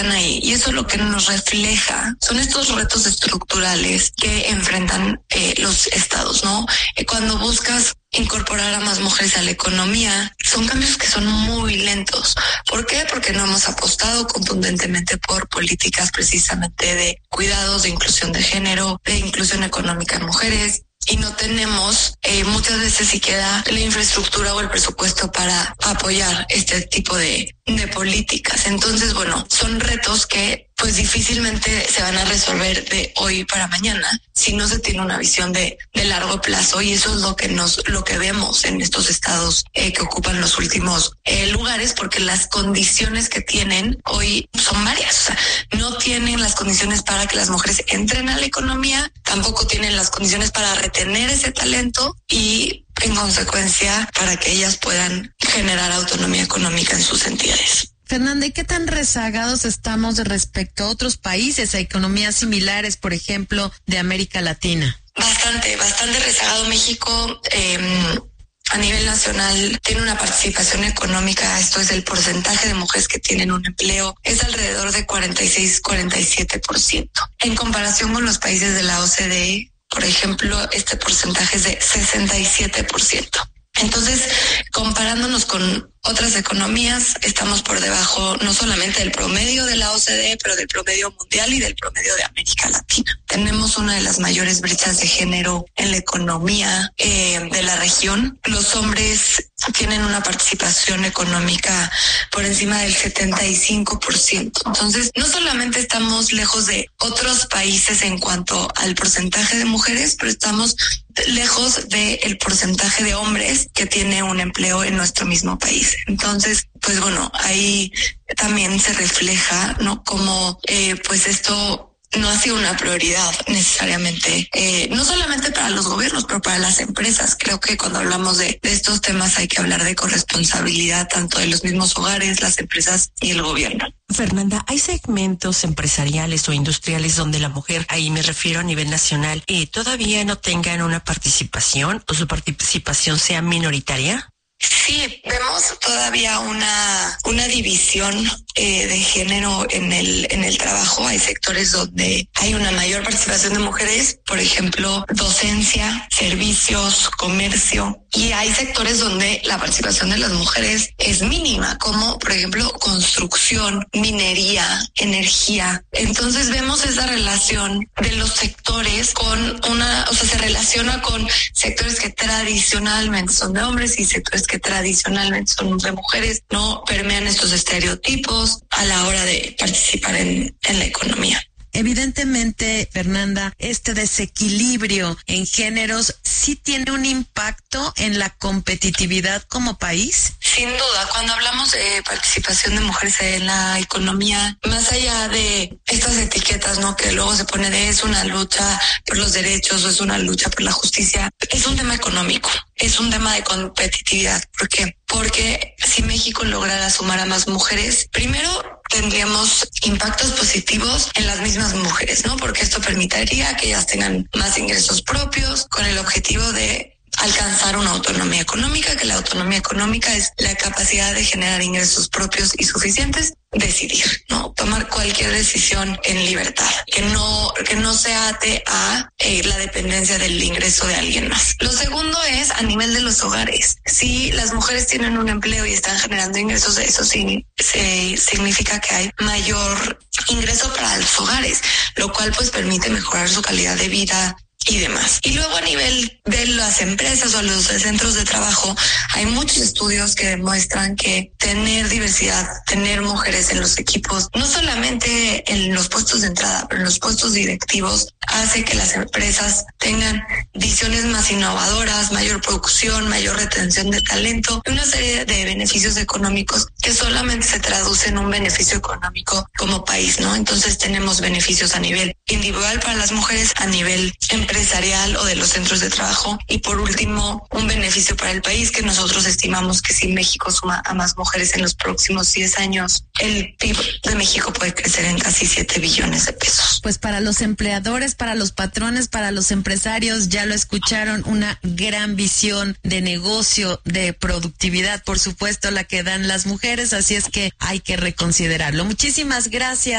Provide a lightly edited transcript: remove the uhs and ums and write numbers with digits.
ahí. Y eso lo que nos refleja son estos retos estructurales que enfrentan los estados, ¿no? Cuando buscas incorporar a más mujeres a la economía, son cambios que son muy lentos. ¿Por qué? Porque no hemos apostado contundentemente por políticas precisamente de cuidados, de inclusión de género, de inclusión económica en mujeres. Y no tenemos muchas veces siquiera la infraestructura o el presupuesto para apoyar este tipo de políticas. Entonces, bueno, son retos que pues difícilmente se van a resolver de hoy para mañana si no se tiene una visión de largo plazo, y eso es lo que vemos en estos estados que ocupan los últimos lugares, porque las condiciones que tienen hoy son varias. O sea, no tienen las condiciones para que las mujeres entren a la economía, tampoco tienen las condiciones para retener ese talento y en consecuencia para que ellas puedan generar autonomía económica en sus entidades. Fernanda, ¿y qué tan rezagados estamos respecto a otros países, a economías similares, por ejemplo, de América Latina? Bastante rezagado. México a nivel nacional tiene una participación económica, esto es el porcentaje de mujeres que tienen un empleo, es alrededor de 46-47%. En comparación con los países de la OCDE, por ejemplo, este porcentaje es de 67%. Entonces, comparándonos con otras economías, estamos por debajo no solamente del promedio de la OCDE, pero del promedio mundial y del promedio de América Latina. Tenemos una de las mayores brechas de género en la economía de la región. Los hombres tienen una participación económica por encima del 75%. Entonces, no solamente estamos lejos de otros países en cuanto al porcentaje de mujeres, pero estamos lejos del porcentaje de hombres que tiene un empleo en nuestro mismo país. Entonces, pues bueno, ahí también se refleja, ¿no? Como pues esto no ha sido una prioridad necesariamente, no solamente para los gobiernos, pero para las empresas. Creo que cuando hablamos de estos temas hay que hablar de corresponsabilidad tanto de los mismos hogares, las empresas y el gobierno. Fernanda, ¿hay segmentos empresariales o industriales donde la mujer, ahí me refiero a nivel nacional, todavía no tengan una participación o su participación sea minoritaria? Sí, vemos todavía una división de género en el trabajo. Hay sectores donde hay una mayor participación de mujeres, por ejemplo, docencia, servicios, comercio, y hay sectores donde la participación de las mujeres es mínima, como por ejemplo construcción, minería, energía. Entonces vemos esa relación de los sectores se relaciona con sectores que tradicionalmente son de hombres y sectores que tradicionalmente son de mujeres, no permean estos estereotipos a la hora de participar en la economía. Evidentemente, Fernanda, este desequilibrio en géneros sí tiene un impacto en la competitividad como país. Sin duda, cuando hablamos de participación de mujeres en la economía, más allá de estas etiquetas, ¿no?, que luego se pone de es una lucha por los derechos o es una lucha por la justicia, es un tema económico, es un tema de competitividad. ¿Por qué? Porque si México lograra sumar a más mujeres, primero tendríamos impactos positivos en las mismas mujeres, ¿no? Porque esto permitiría que ellas tengan más ingresos propios con el objetivo de alcanzar una autonomía económica, que la autonomía económica es la capacidad de generar ingresos propios y suficientes, decidir, ¿no? Tomar cualquier decisión en libertad, que no se ate a la dependencia del ingreso de alguien más. Lo segundo es a nivel de los hogares. Si las mujeres tienen un empleo y están generando ingresos, eso significa que hay mayor ingreso para los hogares, lo cual pues permite mejorar su calidad de vida y demás. Y luego a nivel de las empresas o los centros de trabajo, hay muchos estudios que demuestran que tener diversidad, tener mujeres en los equipos, no solamente en los puestos de entrada, pero en los puestos directivos, hace que las empresas tengan visiones más innovadoras, mayor producción, mayor retención de talento, y una serie de beneficios económicos que solamente se traduce en un beneficio económico como país, ¿no? Entonces tenemos beneficios a nivel individual para las mujeres, a nivel empresarial empresarial o de los centros de trabajo. Y por último, un beneficio para el país, que nosotros estimamos que si México suma a más mujeres en los próximos 10 años, el PIB de México puede crecer en casi 7 billones de pesos. Pues para los empleadores, para los patrones, para los empresarios, ya lo escucharon, una gran visión de negocio, de productividad, por supuesto, la que dan las mujeres, así es que hay que reconsiderarlo. Muchísimas gracias.